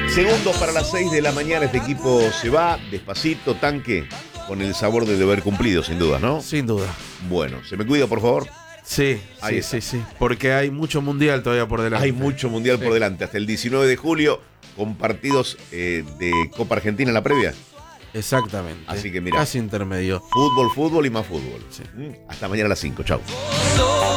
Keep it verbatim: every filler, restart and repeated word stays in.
Segundos para las seis de la mañana, este equipo se va despacito, tanque, con el sabor de deber cumplido, sin duda, ¿no? Sin duda. Bueno, ¿se me cuida, por favor? Sí, Ahí sí, está. sí, sí. Porque hay mucho mundial todavía por delante. Hay mucho mundial Sí. por delante, hasta el diecinueve de julio, con partidos eh, de Copa Argentina en la previa. Exactamente. Así que mira. Casi intermedio. Fútbol, fútbol y más fútbol. Sí. Mm, Hasta mañana a las cinco, chau.